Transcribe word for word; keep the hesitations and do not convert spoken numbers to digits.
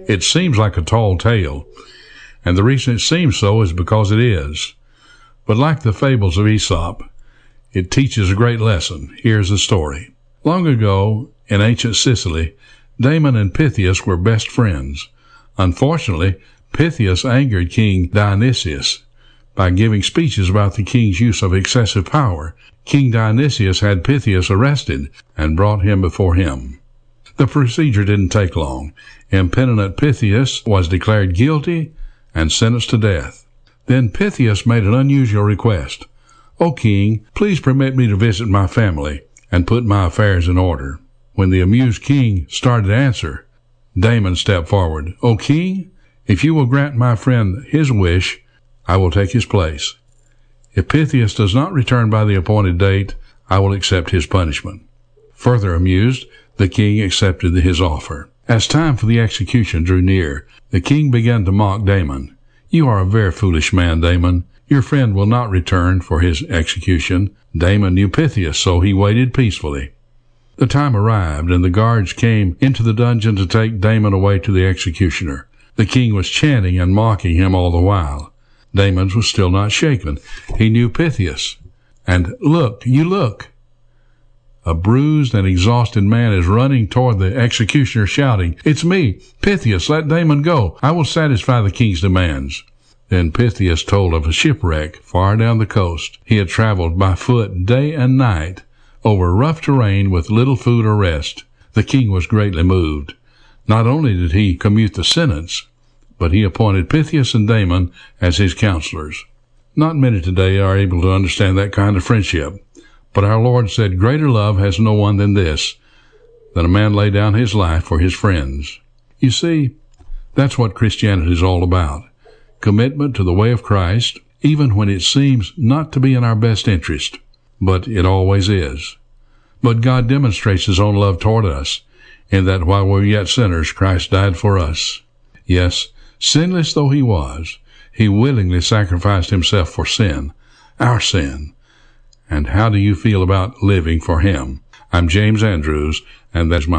It seems like a tall tale, and the reason it seems so is because it is. But like the fables of Aesop, it teaches a great lesson. Here's the story. Long ago, in ancient Sicily, Damon and Pythias were best friends. Unfortunately, Pythias angered King Dionysius by giving speeches about the king's use of excessive power. King Dionysius had Pythias arrested and brought him before him. The procedure didn't take long. Impenitent Pythias was declared guilty and sentenced to death. Then Pythias made an unusual request. "O king, please permit me to visit my family and put my affairs in order." When the amused king started to answer, Damon stepped forward. "O king, if you will grant my friend his wish, I will take his place. If Pythias does not return by the appointed date, I will accept his punishment." Further amused, the king accepted his offer. As time for the execution drew near, the king began to mock Damon. "You are a very foolish man, Damon. Your friend will not return for his execution." Damon knew Pythias, so he waited peacefully. The time arrived, and the guards came into the dungeon to take Damon away to the executioner. The king was chanting and mocking him all the while. Damon was still not shaken. He knew Pythias. And look, you look! A bruised and exhausted man is running toward the executioner, shouting, "It's me, Pythias, let Damon go. I will satisfy the king's demands." Then Pythias told of a shipwreck far down the coast. He had traveled by foot day and night over rough terrain with little food or rest. The king was greatly moved. Not only did he commute the sentence, but he appointed Pythias and Damon as his counselors. Not many today are able to understand that kind of friendship. But our Lord said, "Greater love has no one than this, that a man lay down his life for his friends." You see, that's what Christianity is all about. Commitment to the way of Christ, even when it seems not to be in our best interest. But it always is. But God demonstrates his own love toward us, in that while we were yet sinners, Christ died for us. Yes, sinless though he was, he willingly sacrificed himself for sin, our sin. And how do you feel about living for him? I'm James Andrews, and that's my